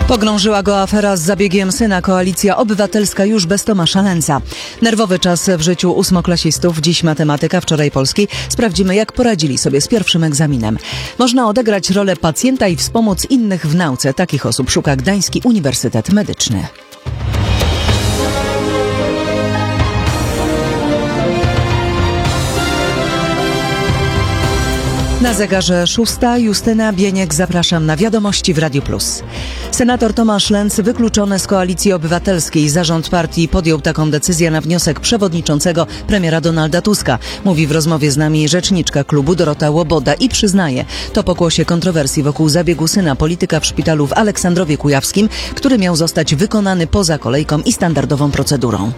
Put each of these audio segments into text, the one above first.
Pogrążyła go afera z zabiegiem syna. Koalicja Obywatelska już bez Tomasza Lęca. Nerwowy czas w życiu ósmoklasistów. Dziś matematyka, wczoraj polski. Sprawdzimy, jak poradzili sobie z pierwszym egzaminem. Można odegrać rolę pacjenta i wspomóc innych w nauce. Takich osób szuka Gdański Uniwersytet Medyczny. Na zegarze 6. Justyna Bieniek, zapraszam na Wiadomości w Radiu Plus. Senator Tomasz Lęc wykluczony z Koalicji Obywatelskiej. Zarząd partii podjął taką decyzję na wniosek przewodniczącego premiera Donalda Tuska. Mówi w rozmowie z nami rzeczniczka klubu Dorota Łoboda i przyznaje, to pokłosie kontrowersji wokół zabiegu syna polityka w szpitalu w Aleksandrowie Kujawskim, który miał zostać wykonany poza kolejką i standardową procedurą.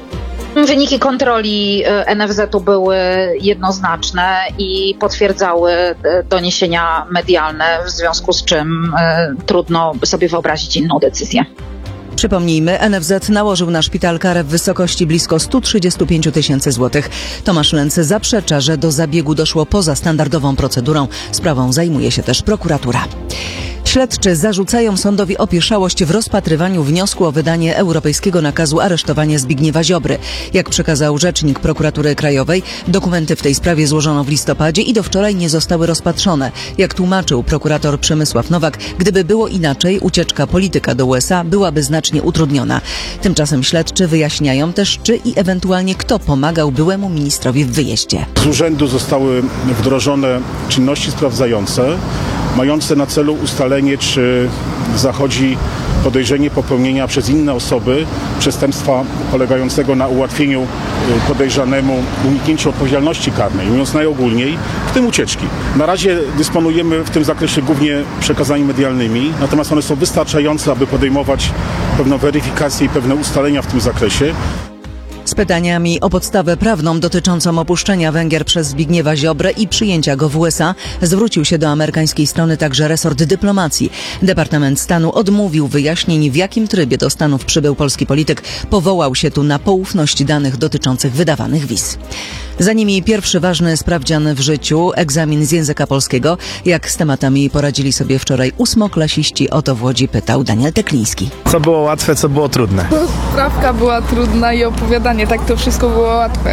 Wyniki kontroli NFZ-u były jednoznaczne i potwierdzały doniesienia medialne, w związku z czym trudno sobie wyobrazić inną decyzję. Przypomnijmy, NFZ nałożył na szpital karę w wysokości blisko 135 000 złotych. Tomasz Lęc zaprzecza, że do zabiegu doszło poza standardową procedurą. Sprawą zajmuje się też prokuratura. Śledczy zarzucają sądowi opieszałość w rozpatrywaniu wniosku o wydanie europejskiego nakazu aresztowania Zbigniewa Ziobry. Jak przekazał rzecznik prokuratury krajowej, dokumenty w tej sprawie złożono w listopadzie i do wczoraj nie zostały rozpatrzone. Jak tłumaczył prokurator Przemysław Nowak, gdyby było inaczej, ucieczka polityka do USA byłaby znacznie utrudniona. Tymczasem śledczy wyjaśniają też, czy i ewentualnie kto pomagał byłemu ministrowi w wyjeździe. Z urzędu zostały wdrożone czynności sprawdzające, mające na celu ustalenie, czy zachodzi podejrzenie popełnienia przez inne osoby przestępstwa polegającego na ułatwieniu podejrzanemu uniknięcia odpowiedzialności karnej, mówiąc najogólniej, w tym ucieczki. Na razie dysponujemy w tym zakresie głównie przekazami medialnymi, natomiast one są wystarczające, aby podejmować pewną weryfikację i pewne ustalenia w tym zakresie. Z pytaniami o podstawę prawną dotyczącą opuszczenia Węgier przez Zbigniewa Ziobrę i przyjęcia go w USA zwrócił się do amerykańskiej strony także resort dyplomacji. Departament Stanu odmówił wyjaśnień, w jakim trybie do Stanów przybył polski polityk. Powołał się tu na poufność danych dotyczących wydawanych wiz. Za nimi pierwszy ważny sprawdzian w życiu, egzamin z języka polskiego. Jak z tematami poradzili sobie wczoraj ósmoklasiści? O to w Łodzi pytał Daniel Tekliński. Co było łatwe, co było trudne? Sprawka była trudna i opowiadanie, tak to wszystko było łatwe.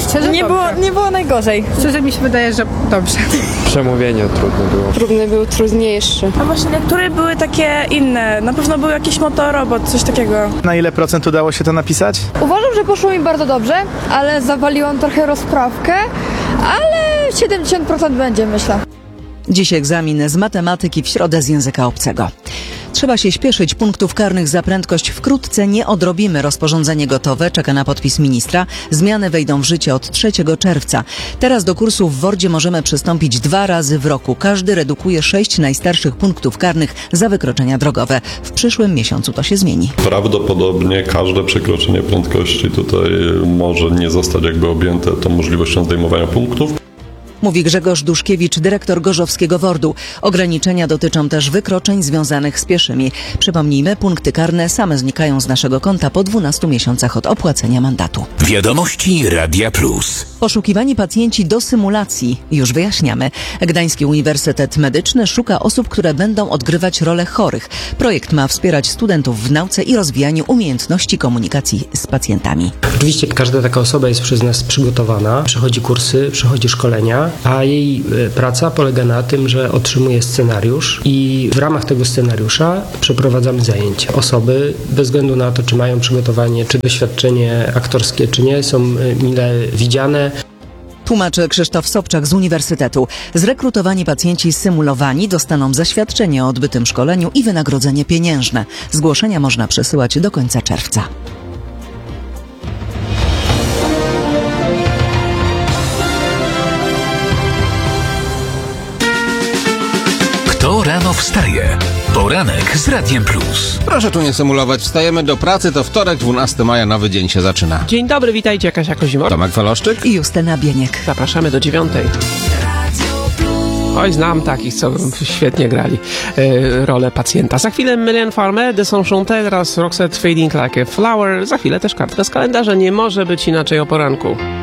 Nie było najgorzej. Szczerze mi się wydaje, że dobrze. Przemówienie trudne było. Próbny był trudniejszy. A właśnie niektóre były takie inne. Na pewno był jakiś motorobot, coś takiego. Na ile procent udało się to napisać? Uważam, że poszło mi bardzo dobrze, ale zawaliłam trochę rozprawkę, ale 70% będzie, myślę. Dziś egzamin z matematyki, w środę z języka obcego. Trzeba się śpieszyć, punktów karnych za prędkość wkrótce nie odrobimy. Rozporządzenie gotowe, czeka na podpis ministra. Zmiany wejdą w życie od 3 czerwca. Teraz do kursu w WORD-zie możemy przystąpić 2 razy w roku. Każdy redukuje 6 najstarszych punktów karnych za wykroczenia drogowe. W przyszłym miesiącu to się zmieni. Prawdopodobnie każde przekroczenie prędkości tutaj może nie zostać jakby objęte tą możliwością zdejmowania punktów. Mówi Grzegorz Duszkiewicz, dyrektor gorzowskiego WORD-u. Ograniczenia dotyczą też wykroczeń związanych z pieszymi. Przypomnijmy, punkty karne same znikają z naszego konta po 12 miesiącach od opłacenia mandatu. Wiadomości Radia Plus. Poszukiwani pacjenci do symulacji. Już wyjaśniamy. Gdański Uniwersytet Medyczny szuka osób, które będą odgrywać rolę chorych. Projekt ma wspierać studentów w nauce i rozwijaniu umiejętności komunikacji z pacjentami. Oczywiście każda taka osoba jest przez nas przygotowana, przechodzi kursy, przechodzi szkolenia, a jej praca polega na tym, że otrzymuje scenariusz i w ramach tego scenariusza przeprowadzamy zajęcia. Osoby, bez względu na to, czy mają przygotowanie, czy doświadczenie aktorskie, czy nie, są mile widziane. Tłumaczy Krzysztof Sobczak z Uniwersytetu. Zrekrutowani pacjenci symulowani dostaną zaświadczenie o odbytym szkoleniu i wynagrodzenie pieniężne. Zgłoszenia można przesyłać do końca czerwca. Kto rano wstaje? Poranek z Radiem Plus. Proszę tu nie symulować. Wstajemy do pracy, to wtorek, 12 maja, nowy dzień się zaczyna. Dzień dobry, witajcie, Kasia Kozimor. Tomek Faloszczyk i Justyna Bieniek. Zapraszamy do 9. Oj, znam takich, co świetnie grali rolę pacjenta. Za chwilę Mylène Farmer, de son chanteur, teraz Roxette Fading Like a Flower. Za chwilę też kartka z kalendarza. Nie może być inaczej o poranku.